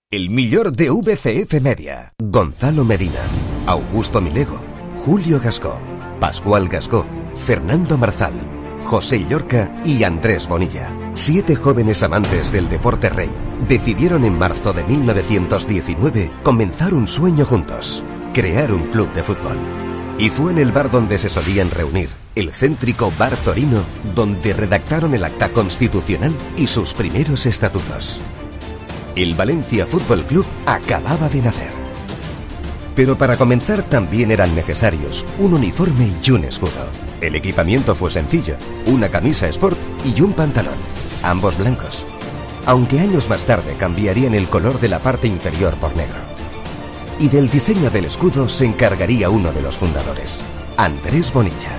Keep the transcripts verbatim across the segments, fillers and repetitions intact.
El millor de V C F Media. Gonzalo Medina, Augusto Milego, Julio Gascó, Pascual Gascó, Fernando Marzal, José Llorca y Andrés Bonilla. Siete jóvenes amantes del deporte rey decidieron en marzo de mil novecientos diecinueve comenzar un sueño juntos: crear un club de fútbol. Y fue en el bar donde se solían reunir, el céntrico Bar Torino, donde redactaron el acta constitucional y sus primeros estatutos. El Valencia Fútbol Club acababa de nacer. Pero para comenzar también eran necesarios un uniforme y un escudo. El equipamiento fue sencillo: una camisa sport y un pantalón, ambos blancos, aunque años más tarde cambiarían el color de la parte inferior por negro. Y del diseño del escudo se encargaría uno de los fundadores, Andrés Bonilla.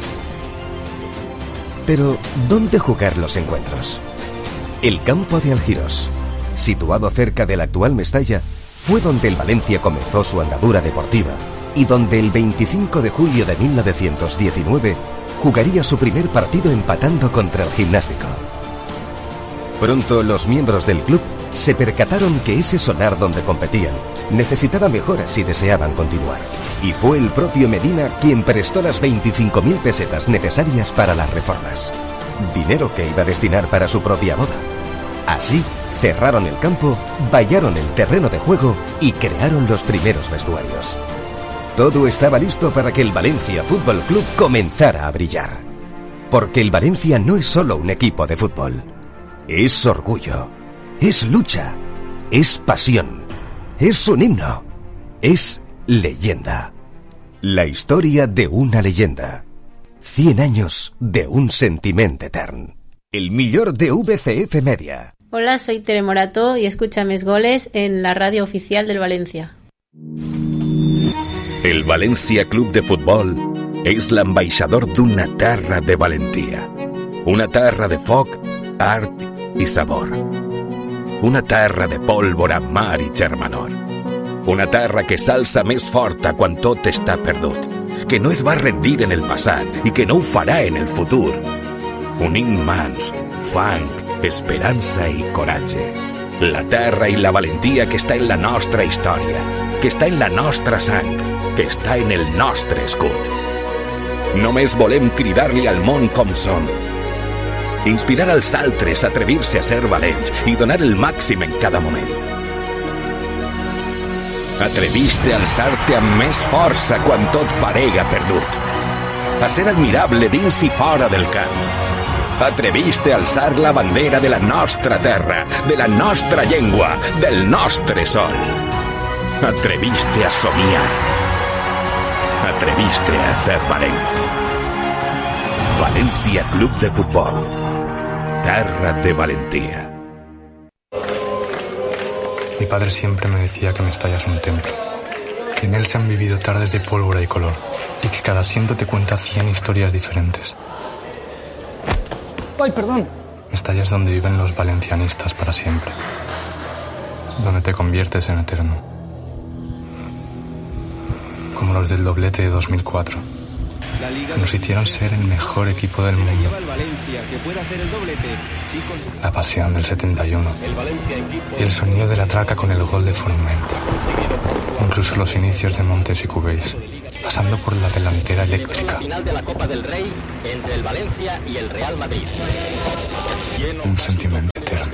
Pero, ¿dónde jugar los encuentros? El campo de Algirós, situado cerca del actual Mestalla, fue donde el Valencia comenzó su andadura deportiva y donde el veinticinco de julio de mil novecientos diecinueve jugaría su primer partido empatando contra el Gimnástico. Pronto los miembros del club se percataron que ese solar donde competían necesitaba mejoras si deseaban continuar. Y fue el propio Medina quien prestó las veinticinco mil pesetas necesarias para las reformas. Dinero que iba a destinar para su propia boda. Así, cerraron el campo, vallaron el terreno de juego y crearon los primeros vestuarios. Todo estaba listo para que el Valencia Fútbol Club comenzara a brillar. Porque el Valencia no es solo un equipo de fútbol. Es orgullo, es lucha, es pasión, es un himno, es leyenda. La historia de una leyenda. Cien años de un sentiment etern. El millor de V C F Media. Hola, soy Tere Morató y escucha mis goles en la radio oficial del Valencia. El Valencia Club de Futbol és l'ambaixador d'una terra de valentia. Una terra de foc, art i sabor. Una terra de pólvora, mar i germanor. Una terra que s'alça més forta quan tot està perdut, que no es va rendir en el passat i que no ho farà en el futur. Unint mans, fang, esperança i coratge. La terra i la valentia que està en la nostra història, que està en la nostra sang, que està en el nostre escut. Només volem cridar-li al món com som. Inspirar als altres a atrevir-se a ser valents i donar el màxim en cada moment. Atreviste a alçar-te amb més força quan tot parega perdut. A ser admirable dins i fora del camp. Atreviste a alçar la bandera de la nostra terra, de la nostra llengua, del nostre sol. Atreviste a somiar. Atreviste a ser valent. Valencia Club de Futbol. Terra de valentía. Mi padre siempre me decía que Mestalla es un templo, que en él se han vivido tardes de pólvora y color, y que cada asiento te cuenta cien historias diferentes. ¡Ay, perdón! Mestalla es donde viven los valencianistas para siempre, donde te conviertes en eterno, como los del doblete de dos mil cuatro. Nos hicieron ser el mejor equipo del mundo. La pasión del setenta y uno y el sonido de la traca con el gol de Forment. Incluso los inicios de Montes y Cubells, pasando por la delantera eléctrica. Un sentimiento eterno.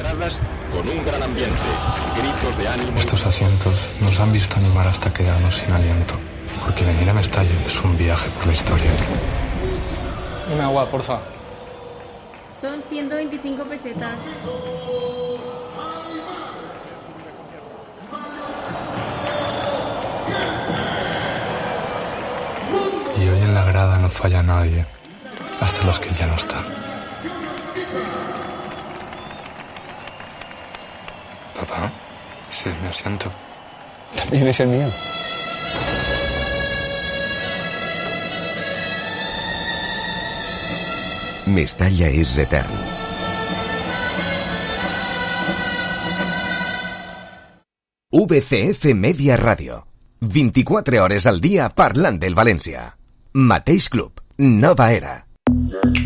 Estos asientos nos han visto animar hasta quedarnos sin aliento. Porque venir a Mestalla es un viaje por la historia. Un agua, porfa. Son ciento veinticinco pesetas. Y hoy en la grada no falla nadie, hasta los que ya no están. Papá, ese es mi asiento. También es el mío. Mestalla és etern. V C F Media Ràdio. vint-i-quatre hores al dia parlant del València. Mateix club, nova era.